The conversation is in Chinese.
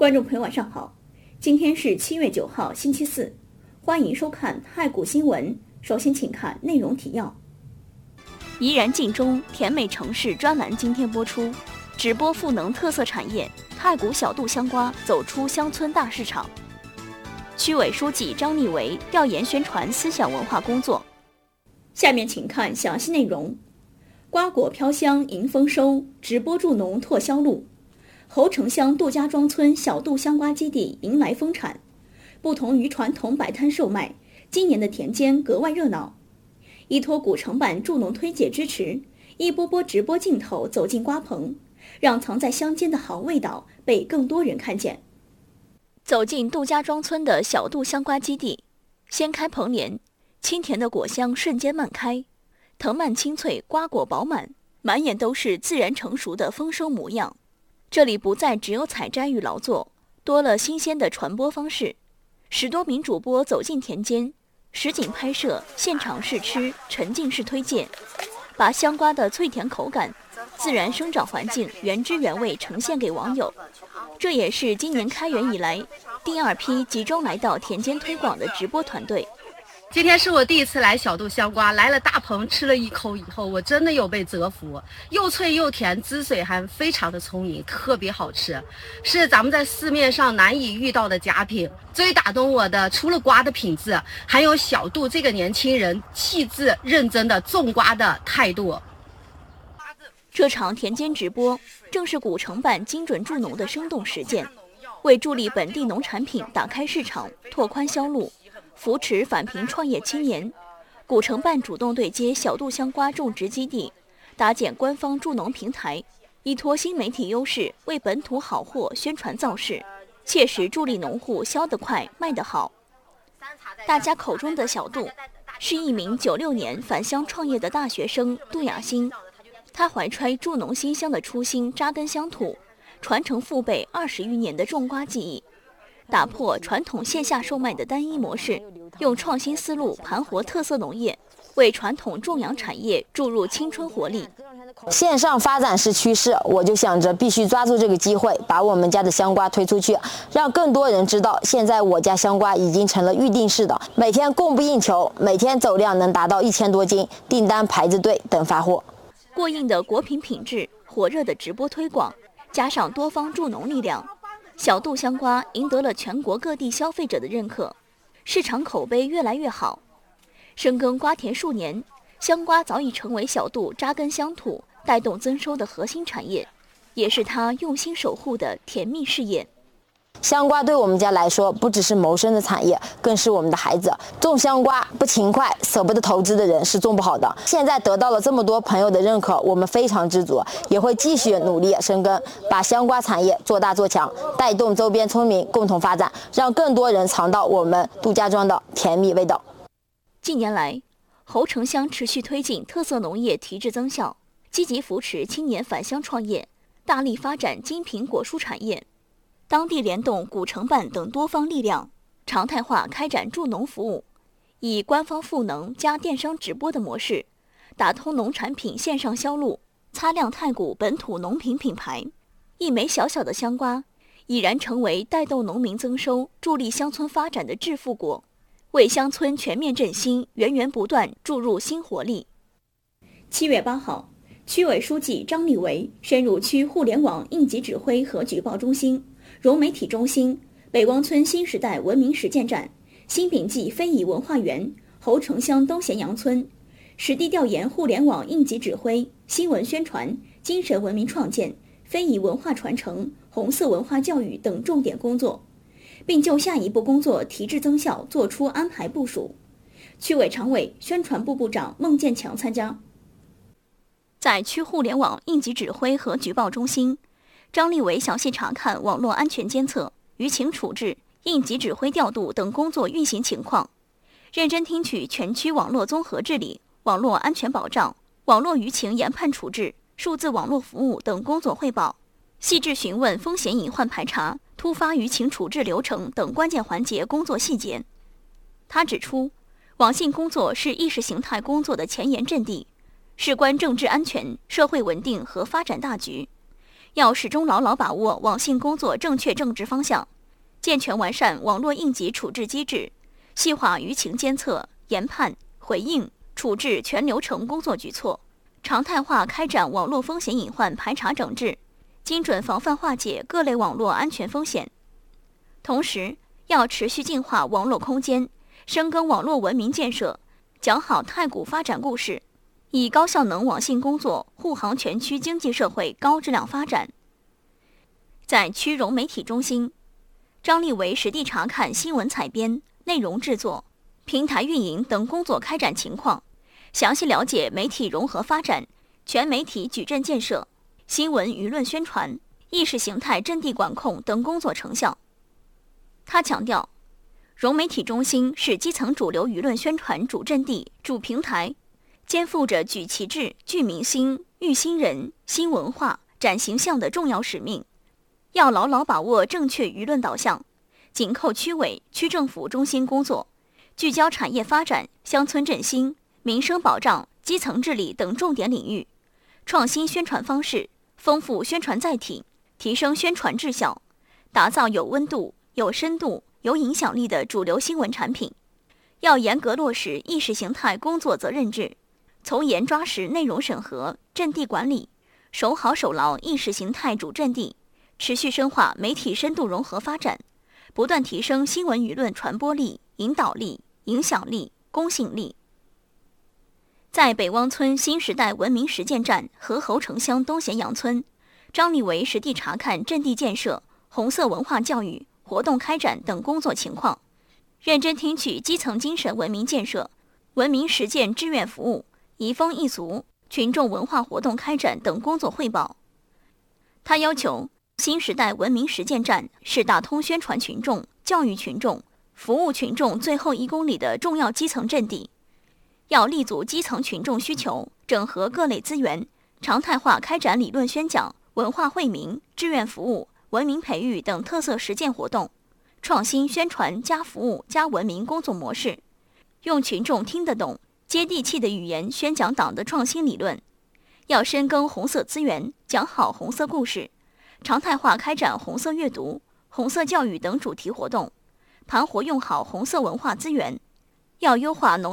观众朋友晚上好，今天是7月9号星期四，欢迎收看太谷新闻。首先请看内容提要。怡然镜中甜美城市专栏今天播出，直播赋能特色产业，太谷小杜香瓜走出乡村大市场。区委书记张立维调研宣传思想文化工作。下面请看详细内容。瓜果飘香迎丰收，直播助农拓销路。侯城乡杜家庄村小杜香瓜基地迎来丰产，不同于传统摆摊售卖，今年的田间格外热闹。依托古城办助农推介支持，一波波直播镜头走进瓜棚，让藏在乡间的好味道被更多人看见。走进杜家庄村的小杜香瓜基地，掀开棚帘，清甜的果香瞬间漫开，藤蔓清脆，瓜果饱满，满眼都是自然成熟的丰收模样。这里不再只有采摘与劳作，多了新鲜的传播方式。10多名主播走进田间，实景拍摄、现场试吃、沉浸式推荐，把香瓜的脆甜口感、自然生长环境原汁原味呈现给网友。这也是今年开园以来第2批集中来到田间推广的直播团队。 今天是我第一次来小杜香瓜，来了大棚吃了一口以后，我真的有被折服，又脆又甜，汁水还非常的充盈，特别好吃，是咱们在市面上难以遇到的佳品。最打动我的除了瓜的品质，还有小杜这个年轻人气质认真的种瓜的态度。 这场田间直播正是古城办精准助农的生动实践，为助力本地农产品打开市场、拓宽销路，扶持返贫创业青年，古城办主动对接小杜香瓜种植基地，搭建官方助农平台，依托新媒体优势为本土好货宣传造势，切实助力农户销得快、卖得好。大家口中的小杜，是一名96年返乡创业的大学生杜雅欣，他怀揣助农新乡的初心，扎根乡土，传承父辈20余年的种瓜技艺，打破传统线下售卖的单一模式，用创新思路盘活特色农业，为传统种养产业注入青春活力。 线上发展是趋势，我就想着必须抓住这个机会，把我们家的香瓜推出去，让更多人知道，现在我家香瓜已经成了预定式的，每天供不应求，每天走量能达到1000多斤，订单排着队等发货。 过硬的果品品质，火热的直播推广，加上多方助农力量，小杜香瓜赢得了全国各地消费者的认可，市场口碑越来越好。深耕瓜田数年，香瓜早已成为小杜扎根乡土、带动增收的核心产业，也是他用心守护的甜蜜事业。 香瓜对我们家来说不只是谋生的产业，更是我们的孩子。种香瓜不勤快、舍不得投资的人是种不好的。现在得到了这么多朋友的认可，我们非常知足，也会继续努力深耕，把香瓜产业做大做强，带动周边村民共同发展，让更多人尝到我们杜家庄的甜蜜味道。 近年来，侯城乡持续推进特色农业提质增效，积极扶持青年返乡创业，大力发展精品果蔬产业。当地联动古城办等多方力量，常态化开展助农服务，以官方赋能加电商直播的模式，打通农产品线上销路，擦亮太谷本土农品品牌。一枚小小的香瓜，已然成为带动农民增收、助力乡村发展的致富果，为乡村全面振兴源源不断注入新活力。7月8号，区委书记张立维深入区互联网应急指挥和举报中心、融媒体中心、北汪村新时代文明实践站、新炳记非遗文化园、侯城乡东咸阳村，实地调研互联网应急指挥、新闻宣传、精神文明创建、非遗文化传承、红色文化教育等重点工作，并就下一步工作提质增效作出安排部署。区委常委、宣传部部长孟建强参加。在区互联网应急指挥和举报中心，张立维详细查看网络安全监测、舆情处置、应急指挥调度等工作运行情况，认真听取全区网络综合治理、网络安全保障、网络舆情研判处置、数字网络服务等工作汇报，细致询问风险隐患排查、突发舆情处置流程等关键环节工作细节。他指出，网信工作是意识形态工作的前沿阵地，事关政治安全、社会稳定和发展大局。 要始终牢牢把握网信工作正确正直方向，健全完善网络应急处置机制，细化舆情监测、研判、回应、处置全流程工作举措，常态化开展网络风险隐患排查整治，精准防范化解各类网络安全风险。同时，要持续净化网络空间，深耕网络文明建设，讲好太古发展故事，以高效能网信工作护航全区经济社会高质量发展。在区融媒体中心，张立为实地查看新闻采编、内容制作、平台运营等工作开展情况，详细了解媒体融合发展、全媒体矩阵建设、新闻舆论宣传、意识形态阵地管控等工作成效。他强调，融媒体中心是基层主流舆论宣传主阵地、主平台，肩负着举旗帜、聚民心、育新人、新文化、展形象的重要使命，要牢牢把握正确舆论导向，紧扣区委、区政府中心工作，聚焦产业发展、乡村振兴、民生保障、基层治理等重点领域，创新宣传方式，丰富宣传载体，提升宣传质效，打造有温度、有深度、有影响力的主流新闻产品。要严格落实意识形态工作责任制，从严抓实内容审核、阵地管理，守好守牢意识形态主阵地，持续深化媒体深度融合发展，不断提升新闻舆论传播力、引导力、影响力、公信力。在北汪村新时代文明实践站和侯城乡东咸阳村，张立为实地查看阵地建设、红色文化教育、活动开展等工作情况，认真听取基层精神文明建设、文明实践志愿服务、移风易俗、群众文化活动开展等工作汇报。他要求新时代文明实践站是打通宣传群众、教育群众、服务群众最后1公里的重要基层阵地，要立足基层群众需求，整合各类资源，常态化开展理论宣讲、文化惠民、志愿服务、文明培育等特色实践活动，创新宣传加服务加文明工作模式，用群众听得懂、接地气的语言宣讲党的创新理论。要深耕红色资源，讲好红色故事，常态化开展红色阅读、红色教育等主题活动，盘活用好红色文化资源。要优化农